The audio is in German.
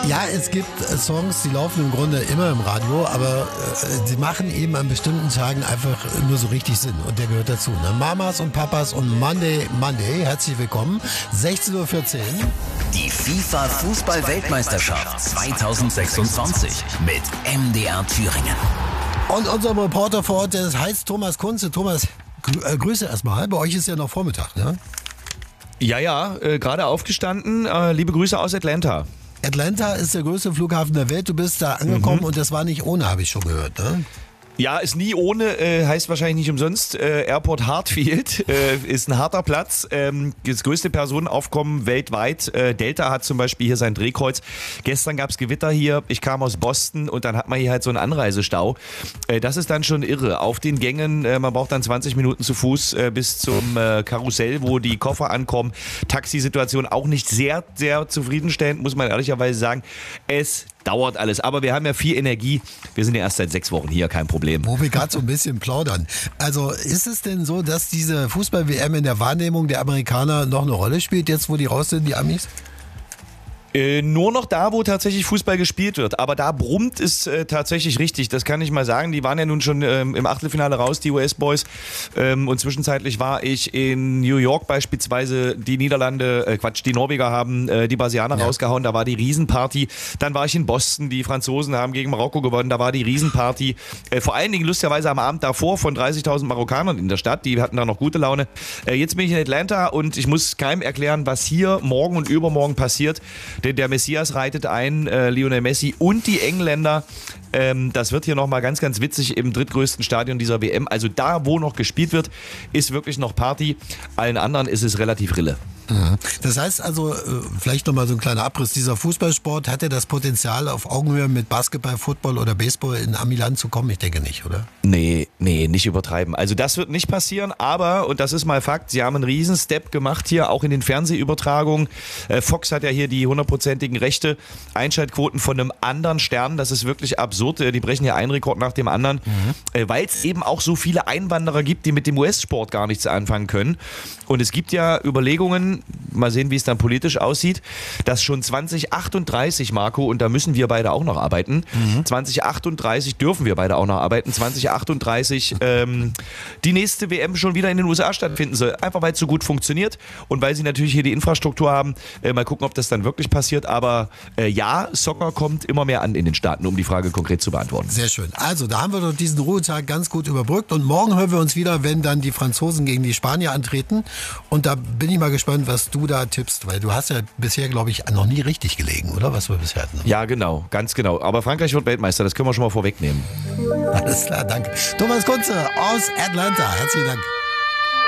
Ja, es gibt Songs, die laufen im Grunde immer im Radio, aber sie machen eben an bestimmten Tagen einfach nur so richtig Sinn und der gehört dazu. Ne? Mamas und Papas und Monday, herzlich willkommen. 16:14 Uhr. Die FIFA-Fußball-Weltmeisterschaft 2026 mit MDR Thüringen. Und unser Reporter vor Ort, der heißt Thomas Kunze. Thomas, Grüße erstmal. Bei euch ist ja noch Vormittag, ne? Ja, gerade aufgestanden. Liebe Grüße aus Atlanta. Atlanta ist der größte Flughafen der Welt. Du bist da angekommen und das war nicht ohne, habe ich schon gehört, ne? Ja, ist nie ohne, heißt wahrscheinlich nicht umsonst. Airport Hartfield ist ein harter Platz. Das größte Personenaufkommen weltweit. Delta hat zum Beispiel hier sein Drehkreuz. Gestern gab's Gewitter hier. Ich kam aus Boston und dann hat man hier halt so einen Anreisestau. Das ist dann schon irre. Auf den Gängen, man braucht dann 20 Minuten zu Fuß bis zum Karussell, wo die Koffer ankommen. Taxisituation auch nicht sehr, sehr zufriedenstellend, muss man ehrlicherweise sagen. Es dauert alles, aber wir haben ja viel Energie. Wir sind ja erst seit 6 Wochen hier, kein Problem. Wo wir gerade so ein bisschen plaudern. Also ist es denn so, dass diese Fußball-WM in der Wahrnehmung der Amerikaner noch eine Rolle spielt, jetzt wo die raus sind, die Amis? Nur noch da, wo tatsächlich Fußball gespielt wird. Aber da brummt es tatsächlich richtig. Das kann ich mal sagen. Die waren ja nun schon im Achtelfinale raus, die US-Boys. Und zwischenzeitlich war ich in New York beispielsweise. Die Niederlande, die Norweger haben die Brasilianer rausgehauen. Da war die Riesenparty. Dann war ich in Boston. Die Franzosen haben gegen Marokko gewonnen. Da war die Riesenparty. Vor allen Dingen lustigerweise am Abend davor von 30.000 Marokkanern in der Stadt. Die hatten da noch gute Laune. Jetzt bin ich in Atlanta und ich muss keinem erklären, was hier morgen und übermorgen passiert. Denn der Messias reitet ein, Lionel Messi und die Engländer. Das wird hier nochmal ganz, ganz witzig im drittgrößten Stadion dieser WM. Also da, wo noch gespielt wird, ist wirklich noch Party. Allen anderen ist es relativ Rille. Das heißt also, vielleicht nochmal so ein kleiner Abriss, dieser Fußballsport, hat er das Potenzial, auf Augenhöhe mit Basketball, Football oder Baseball in Amiland zu kommen? Ich denke nicht, oder? Nee, nicht übertreiben. Also das wird nicht passieren, aber, und das ist mal Fakt, sie haben einen Riesen-Step gemacht hier, auch in den Fernsehübertragungen. Fox hat ja hier die 100%igen Rechte, Einschaltquoten von einem anderen Stern, das ist wirklich absurd. Die brechen ja einen Rekord nach dem anderen, weil es eben auch so viele Einwanderer gibt, die mit dem US-Sport gar nichts anfangen können. Und es gibt ja Überlegungen, mal sehen, wie es dann politisch aussieht, dass schon 2038, Marco, und da müssen wir beide auch noch arbeiten, 2038 dürfen wir beide auch noch arbeiten, 2038 die nächste WM schon wieder in den USA stattfinden soll. Einfach weil es so gut funktioniert und weil sie natürlich hier die Infrastruktur haben. Mal gucken, ob das dann wirklich passiert. Aber ja, Soccer kommt immer mehr an in den Staaten, um die Frage konkret zu beantworten. Sehr schön. Also, da haben wir doch diesen Ruhetag ganz gut überbrückt und morgen hören wir uns wieder, wenn dann die Franzosen gegen die Spanier antreten. Und da bin ich mal gespannt, was du da tippst, weil du hast ja bisher, glaube ich, noch nie richtig gelegen, oder? Was wir bisher hatten. Ja, genau, ganz genau. Aber Frankreich wird Weltmeister, das können wir schon mal vorwegnehmen. Alles klar, danke. Thomas Kunze aus Atlanta, herzlichen Dank.